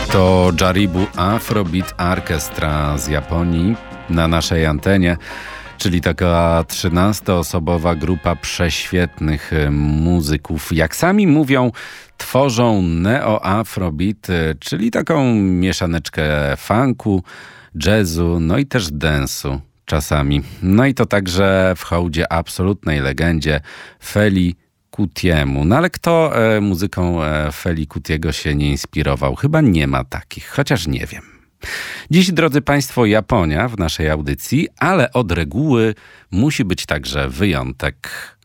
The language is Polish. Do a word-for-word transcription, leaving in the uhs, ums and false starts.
To Jaribu Afrobeat Orchestra z Japonii na naszej antenie, czyli taka trzynastoosobowa grupa prześwietnych muzyków. Jak sami mówią, tworzą neo-afrobeat, czyli taką mieszaneczkę funku, jazzu, no i też dance'u czasami. No i to także w hołdzie absolutnej legendzie Feli Kutiemu. No ale kto e, muzyką e, Feli Kutiego się nie inspirował? Chyba nie ma takich, chociaż nie wiem. Dziś, drodzy Państwo, Japonia w naszej audycji, ale od reguły musi być także wyjątek.